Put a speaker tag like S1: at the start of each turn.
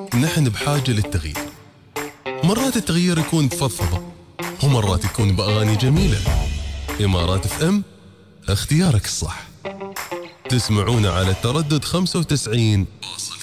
S1: نحن بحاجة للتغيير. مرات التغيير يكون بفضفضة، ومرات يكون بأغاني جميلة. إمارات اف ام، اختيارك الصح. تسمعونا على التردد 95.9.